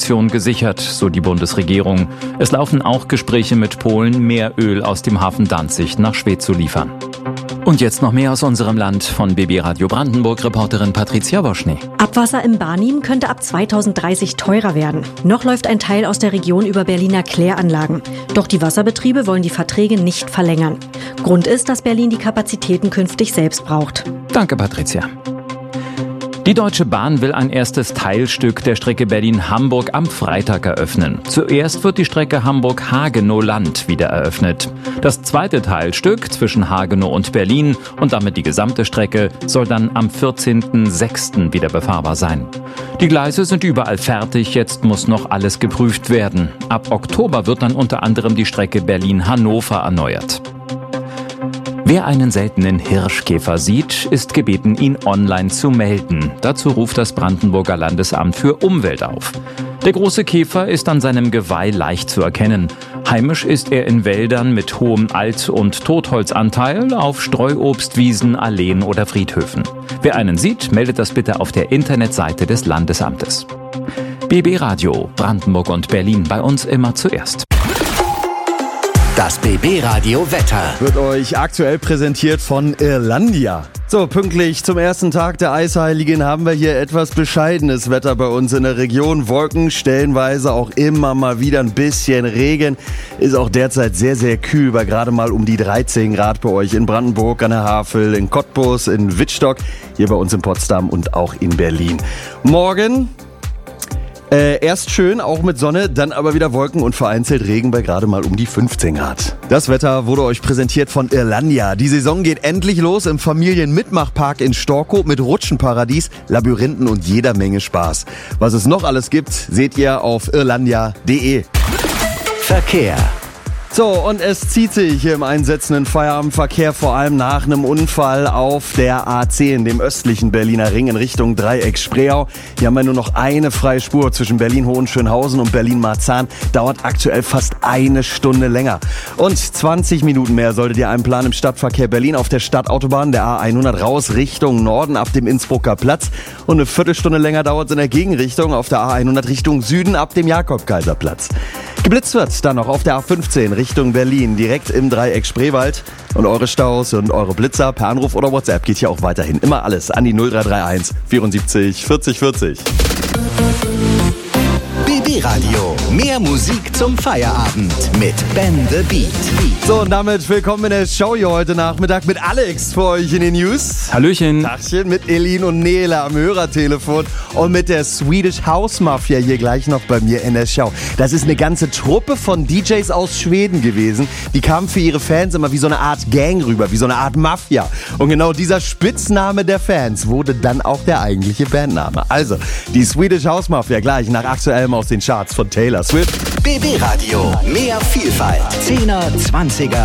Gasproduktion gesichert, so die Bundesregierung. Es laufen auch Gespräche mit Polen, mehr Öl aus dem Hafen Danzig nach Schwedt zu liefern. Und jetzt noch mehr aus unserem Land von BB Radio Brandenburg, Reporterin Patricia Woschny. Abwasser im Barnim könnte ab 2030 teurer werden. Noch läuft ein Teil aus der Region über Berliner Kläranlagen. Doch die Wasserbetriebe wollen die Verträge nicht verlängern. Grund ist, dass Berlin die Kapazitäten künftig selbst braucht. Danke, Patricia. Die Deutsche Bahn will ein erstes Teilstück der Strecke Berlin-Hamburg am Freitag eröffnen. Zuerst wird die Strecke Hamburg-Hagenow-Land wieder eröffnet. Das zweite Teilstück zwischen Hagenow und Berlin und damit die gesamte Strecke soll dann am 14.06. wieder befahrbar sein. Die Gleise sind überall fertig, jetzt muss noch alles geprüft werden. Ab Oktober wird dann unter anderem die Strecke Berlin-Hannover erneuert. Wer einen seltenen Hirschkäfer sieht, ist gebeten, ihn online zu melden. Dazu ruft das Brandenburger Landesamt für Umwelt auf. Der große Käfer ist an seinem Geweih leicht zu erkennen. Heimisch ist er in Wäldern mit hohem Alt- und Totholzanteil, auf Streuobstwiesen, Alleen oder Friedhöfen. Wer einen sieht, meldet das bitte auf der Internetseite des Landesamtes. BB Radio, Brandenburg und Berlin, bei uns immer zuerst. Das BB Radio Wetter wird euch aktuell präsentiert von Irlandia. So, pünktlich zum ersten Tag der Eisheiligen haben wir hier etwas bescheidenes Wetter bei uns in der Region. Wolken, stellenweise auch immer mal wieder ein bisschen Regen. Ist auch derzeit sehr, sehr kühl, bei gerade mal um die 13 Grad bei euch in Brandenburg, an der Havel, in Cottbus, in Wittstock, hier bei uns in Potsdam und auch in Berlin. Morgen erst schön, auch mit Sonne, dann aber wieder Wolken und vereinzelt Regen bei gerade mal um die 15 Grad. Das Wetter wurde euch präsentiert von Irlandia. Die Saison geht endlich los im Familienmitmachpark in Storkow mit Rutschenparadies, Labyrinthen und jeder Menge Spaß. Was es noch alles gibt, seht ihr auf irlandia.de. Verkehr. So, und es zieht sich im einsetzenden Feierabendverkehr, vor allem nach einem Unfall auf der A10, dem östlichen Berliner Ring in Richtung Dreieck Spreeau. Hier haben wir nur noch eine freie Spur zwischen Berlin-Hohenschönhausen und Berlin-Marzahn. Dauert aktuell fast eine Stunde länger. Und 20 Minuten mehr solltet ihr einplanen im Stadtverkehr Berlin auf der Stadtautobahn, der A100 raus Richtung Norden ab dem Innsbrucker Platz. Und eine Viertelstunde länger dauert es in der Gegenrichtung auf der A100 Richtung Süden ab dem Jakob-Kaiser-Platz. Geblitzt wird dann noch auf der A15 Richtung Berlin, direkt im Dreieck Spreewald. Und eure Staus und eure Blitzer per Anruf oder WhatsApp geht hier auch weiterhin immer alles an die 0331 74 40 40. BB Radio, mehr Musik zum Feierabend mit Ben the Beat. So, und damit willkommen in der Show hier heute Nachmittag mit Alex für euch in den News. Hallöchen. Tachchen, mit Elin und Nele am Hörertelefon und mit der Swedish House Mafia hier gleich noch bei mir in der Show. Das ist eine ganze Truppe von DJs aus Schweden gewesen. Die kamen für ihre Fans immer wie so eine Art Gang rüber, wie so eine Art Mafia. Und genau dieser Spitzname der Fans wurde dann auch der eigentliche Bandname. Also, die Swedish House Mafia gleich nach aktuellem aus den Charts von Taylor Swift. BB Radio, mehr Vielfalt. 10er, 20er,